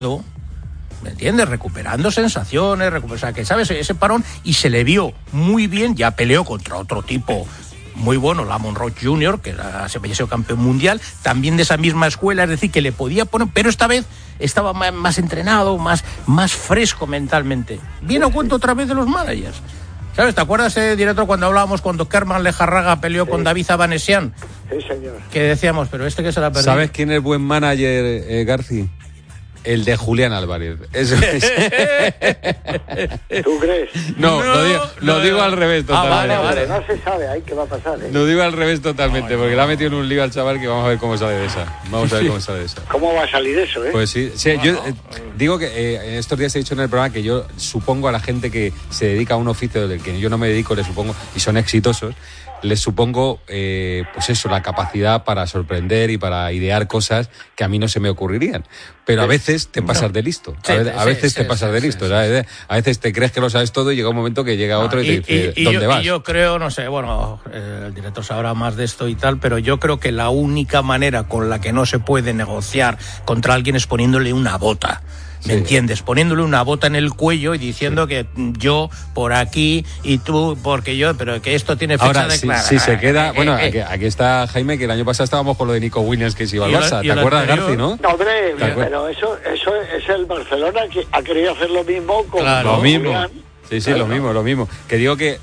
¿me entiendes? Recuperando sensaciones, o sea, que sabes, ese parón, y se le vio muy bien, ya peleó contra otro tipo muy bueno, Lamont Roach Jr., que se había sido campeón mundial, también de esa misma escuela, es decir, que le podía poner, pero esta vez estaba más entrenado, más fresco mentalmente. Viene a cuento otra vez de los managers. ¿Sabes? ¿Te acuerdas, director, cuando hablábamos cuando Kerman Lejarraga peleó con David Abanesian? Sí, señor. Que decíamos, pero que se la perdió. ¿Sabes quién es buen manager, Garci? El de Julián Álvarez. Eso es. ¿Tú crees? No, lo digo al revés totalmente. Vale. No se sabe ahí qué va a pasar. Lo digo al revés totalmente, porque le ha metido en un lío al chaval que vamos a ver cómo sale de esa. ¿Cómo va a salir eso, Pues sí, yo digo que estos días he dicho en el programa que yo supongo a la gente que se dedica a un oficio del que yo no me dedico, les supongo, y son exitosos, les supongo, pues eso, la capacidad para sorprender y para idear cosas que a mí no se me ocurrirían. Pero a veces te pasas de listo. A veces te pasas de listo. A veces te crees que lo sabes todo y llega un momento que llega otro y te dice, ¿dónde vas? Y yo creo, no sé, bueno, el director sabrá más de esto y tal, pero yo creo que la única manera con la que no se puede negociar contra alguien es poniéndole una bota. ¿Me entiendes? Poniéndole una bota en el cuello y diciendo que yo por aquí y tú porque yo, pero que esto tiene fecha de clara. Si se queda, bueno, aquí está Jaime, que el año pasado estábamos con lo de Nico Williams que se iba al Barça. ¿Te acuerdas, Garci, no? No, hombre, pero eso es el Barcelona que ha querido hacer lo mismo con lo mismo. Sí, lo mismo. Que digo que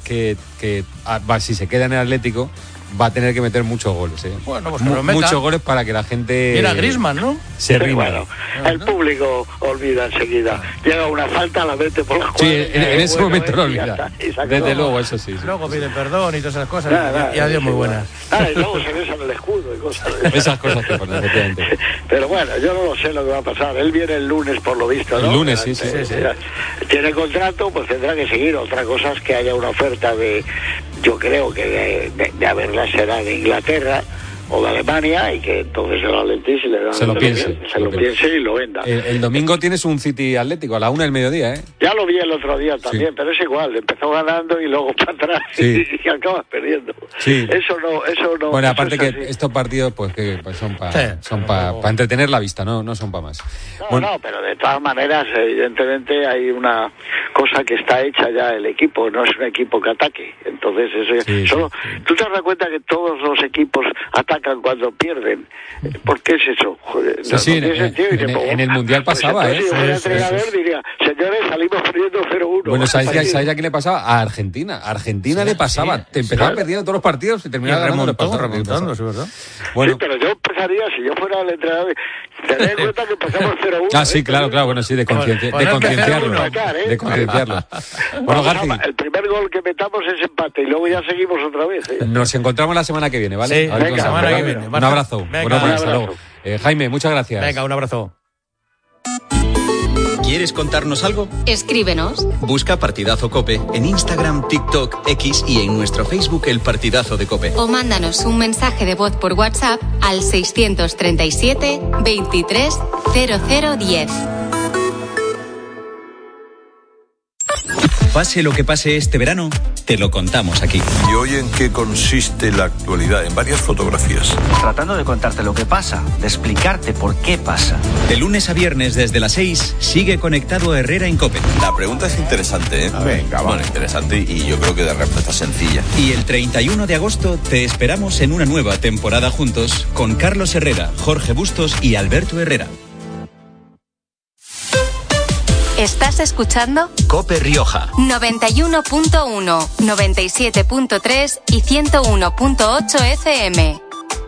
si se queda en el Atlético va a tener que meter muchos goles, Bueno, pues muchos goles para que la gente... Mira, Griezmann, ¿no? Se rima. Bueno, el público olvida enseguida. Llega una falta, la mete por la jugada. Sí, en ese momento lo olvida. Desde luego, eso sí. Luego pide perdón y todas esas cosas. Y adiós, muy buenas. Y luego se besan el escudo y cosas. Esas cosas que ponen, efectivamente. Pero bueno, yo no lo sé lo que va a pasar. Él viene el lunes, por lo visto, ¿no? El lunes, sí. Tiene contrato, pues tendrá que seguir. Otra cosa es que haya una oferta yo creo que de haberla será de Inglaterra o de Alemania, y que entonces el Atleti se lo piense y lo venda. El domingo tienes un City Atlético a la 1:00 PM, Ya lo vi el otro día también, pero es igual, empezó ganando y luego para atrás y acabas perdiendo. Eso no. Bueno, aparte que estos partidos pues son para entretener la vista, no son para más. No, pero de todas maneras, evidentemente hay una cosa que está hecha ya el equipo, no es un equipo que ataque. Entonces eso ¿tú te das cuenta que todos los equipos atacan cuando pierden? ¿Por qué es eso? Joder, en el Mundial pasaba, pues entonces, yo entrenador diría, señores, salimos perdiendo 0-1. Bueno, ¿sabes a quién le pasaba? A Argentina. A Argentina le pasaba. Te empezaba perdiendo todos los partidos y terminaba remontando, ¿sí, verdad? Bueno. Sí, pero yo empezaría, si yo fuera el entrenador, tener en cuenta que empezamos 0-1. Sí, claro, bueno, sí, de concienciarlo. Bueno, Garci, el primer gol que metamos es empate y luego ya seguimos otra vez. Nos encontramos la semana que viene, ¿vale? Sí, venga, semana que viene. Un abrazo. Hasta luego. Jaime, muchas gracias. Venga, un abrazo. ¿Quieres contarnos algo? Escríbenos. Busca Partidazo COPE en Instagram, TikTok, X y en nuestro Facebook El Partidazo de COPE. O mándanos un mensaje de voz por WhatsApp al 637 23 0010. Pase lo que pase este verano, te lo contamos aquí. ¿Y hoy en qué consiste la actualidad? En varias fotografías. Tratando de contarte lo que pasa, de explicarte por qué pasa. De lunes a viernes desde las 6, sigue conectado Herrera en COPE. La pregunta es interesante, ¿eh? Venga, bueno, interesante y yo creo que de respuesta sencilla. Y el 31 de agosto te esperamos en una nueva temporada juntos con Carlos Herrera, Jorge Bustos y Alberto Herrera. ¿Estás escuchando? COPE Rioja 91.1, 97.3 y 101.8 FM.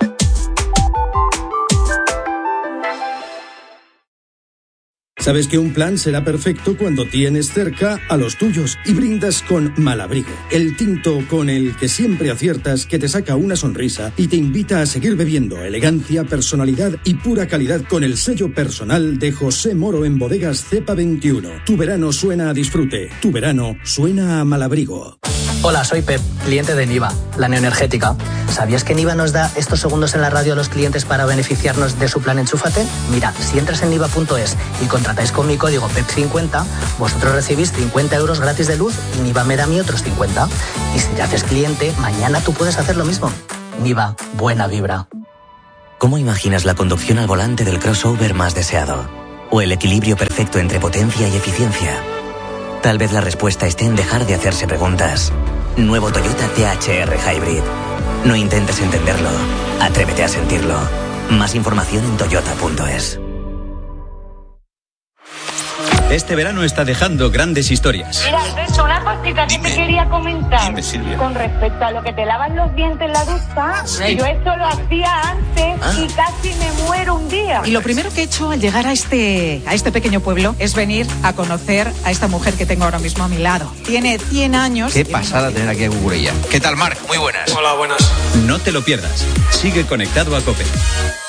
Sabes que un plan será perfecto cuando tienes cerca a los tuyos y brindas con Malabrigo, el tinto con el que siempre aciertas, que te saca una sonrisa y te invita a seguir bebiendo. Elegancia, personalidad y pura calidad con el sello personal de José Moro en Bodegas Cepa 21. Tu verano suena a disfrute, tu verano suena a Malabrigo. Hola, soy Pep, cliente de Niva, la neoenergética. ¿Sabías que Niva nos da estos segundos en la radio a los clientes para beneficiarnos de su plan Enchúfate? Mira, si entras en niva.es y contratáis con mi código PEP50, vosotros recibís 50 euros gratis de luz y Niva me da a mí otros 50. Y si te haces cliente, mañana tú puedes hacer lo mismo. Niva, buena vibra. ¿Cómo imaginas la conducción al volante del crossover más deseado? ¿O el equilibrio perfecto entre potencia y eficiencia? Tal vez la respuesta esté en dejar de hacerse preguntas. Nuevo Toyota CHR Hybrid. No intentes entenderlo. Atrévete a sentirlo. Más información en toyota.es. Este verano está dejando grandes historias. Mira, Alberto, una cosita que te quería comentar. Dime, Silvia. Con respecto a lo que te lavan los dientes en la ducha, yo esto lo hacía antes y casi me muero un día. Y lo primero que he hecho al llegar a este pequeño pueblo es venir a conocer a esta mujer que tengo ahora mismo a mi lado. Tiene 100 años. Qué pasada tener aquí a Cucurella. ¿Qué tal, Marc? Muy buenas. Hola, buenas. No te lo pierdas. Sigue conectado a COPE.